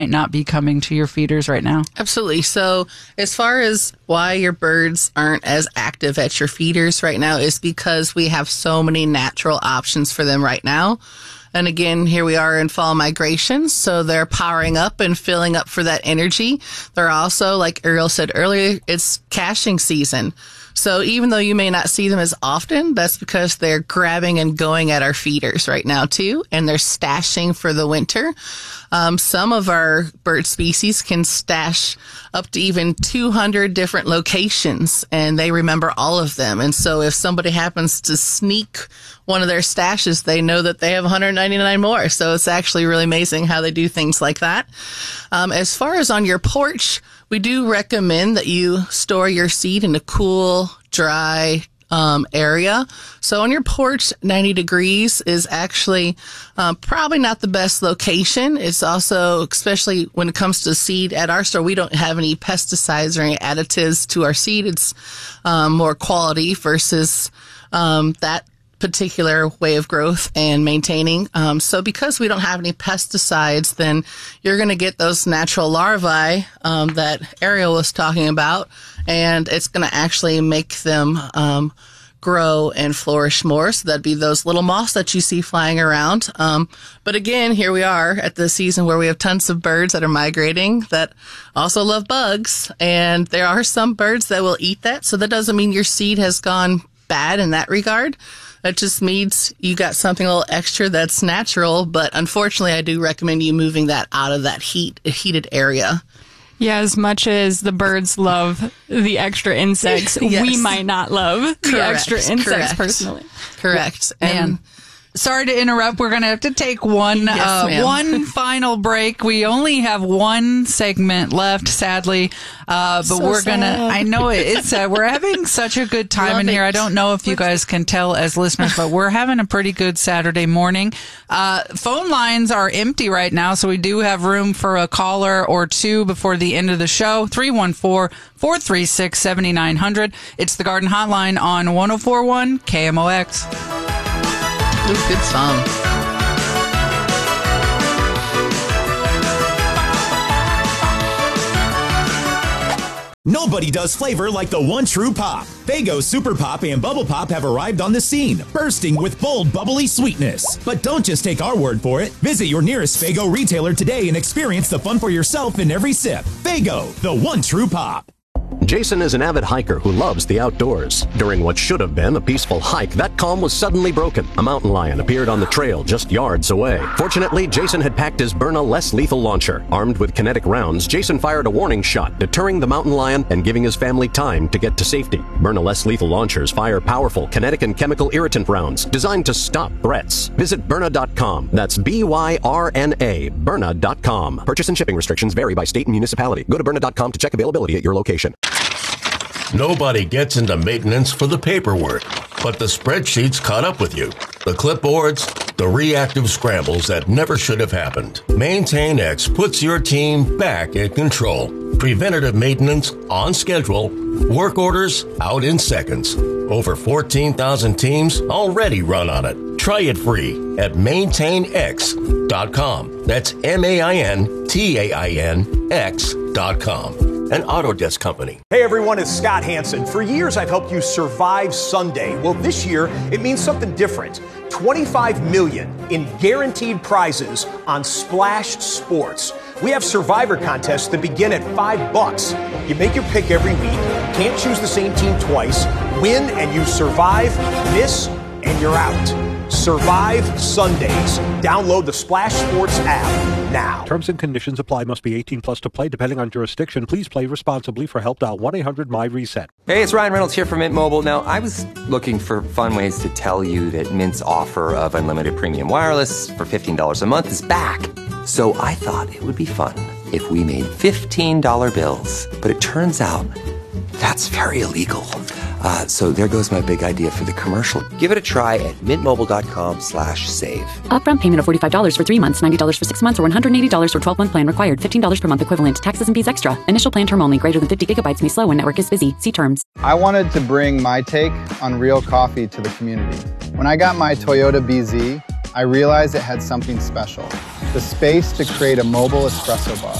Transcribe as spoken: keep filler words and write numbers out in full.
not be coming to your feeders right now? Absolutely. So as far as why your birds aren't as active at your feeders right now is because we have so many natural options for them right now. And again, here we are in fall migration, so they're powering up and filling up for that energy. They're also, like Ariel said earlier, it's caching season. So even though you may not see them as often, that's because they're grabbing and going at our feeders right now too, and they're stashing for the winter. Um, some of our bird species can stash up to even two hundred different locations, and they remember all of them. And so if somebody happens to sneak one of their stashes, they know that they have one hundred ninety-nine more. So it's actually really amazing how they do things like that. Um, as far as on your porch, we do recommend that you store your seed in a cool, dry um, area. So on your porch, ninety degrees is actually um, probably not the best location. It's also, especially when it comes to seed at our store, we don't have any pesticides or any additives to our seed. It's um, more quality versus um, that particular way of growth and maintaining. Um, so because we don't have any pesticides, then you're going to get those natural larvae um, that Ariel was talking about, and it's going to actually make them um, grow and flourish more. So that'd be those little moths that you see flying around. Um, but again, here we are at the season where we have tons of birds that are migrating that also love bugs, and there are some birds that will eat that. So that doesn't mean your seed has gone bad in that regard. That just means you got something a little extra that's natural, but unfortunately, I do recommend you moving that out of that heat heated area. Yeah, as much as the birds love the extra insects, yes. we might not love the Correct. extra insects Correct. personally. Correct. Man. And Sorry to interrupt. We're going to have to take one Yes, uh, ma'am. one final break. We only have one segment left, sadly. Uh, but So we're going to, sad. I know it, it's sad. We're having such a good time Love in here. it. I don't know if you guys can tell as listeners, but we're having a pretty good Saturday morning. Uh, phone lines are empty right now, so we do have room for a caller or two before the end of the show. three one four, four three six, seven nine zero zero. It's the Garden Hotline on one oh four point one K M O X. Ooh, good song. Nobody does flavor like the one true pop. Faygo Super Pop and Bubble Pop have arrived on the scene, bursting with bold, bubbly sweetness. But don't just take our word for it. Visit your nearest Faygo retailer today and experience the fun for yourself in every sip. Faygo, the one true pop. Jason is an avid hiker who loves the outdoors. During what should have been a peaceful hike, that calm was suddenly broken. A mountain lion appeared on the trail just yards away. Fortunately, Jason had packed his Byrna less lethal launcher. Armed with kinetic rounds, Jason fired a warning shot, deterring the mountain lion and giving his family time to get to safety. Byrna less lethal launchers fire powerful kinetic and chemical irritant rounds designed to stop threats. Visit Byrna dot com. That's B Y R N A, Byrna dot com. Purchase and shipping restrictions vary by state and municipality. Go to Byrna dot com to check availability at your location. Nobody gets into maintenance for the paperwork, but the spreadsheets caught up with you. The clipboards, the reactive scrambles that never should have happened. MaintainX puts your team back in control. Preventative maintenance on schedule. Work orders out in seconds. Over fourteen thousand teams already run on it. Try it free at maintain x dot com. That's M A I N T A I N X dot com. An Autodesk company. Hey everyone, it's Scott Hansen. For years I've helped you survive Sunday. Well, this year it means something different. twenty-five million dollars in guaranteed prizes on Splash Sports. We have survivor contests that begin at five bucks. You make your pick every week, can't choose the same team twice, win and you survive, miss and you're out. Survive Sundays. Download the Splash Sports app now. Terms and conditions apply. Must be eighteen plus to play, depending on jurisdiction. Please play responsibly. For help, dial one eight hundred M Y reset. Hey, it's Ryan Reynolds here from Mint Mobile. Now, I was looking for fun ways to tell you that Mint's offer of unlimited premium wireless for fifteen dollars a month is back. So I thought it would be fun if we made fifteen dollar bills. But it turns out that's very illegal. Uh, so there goes my big idea for the commercial. Give it a try at mintmobile.com slash save. Upfront payment of forty-five dollars for three months, ninety dollars for six months, or one hundred eighty dollars for twelve-month plan required. fifteen dollars per month equivalent. Taxes and fees extra. Initial plan term only. Greater than fifty gigabytes may slow when network is busy. See terms. I wanted to bring my take on real coffee to the community. When I got my Toyota B Z, I realized it had something special, the space to create a mobile espresso bar.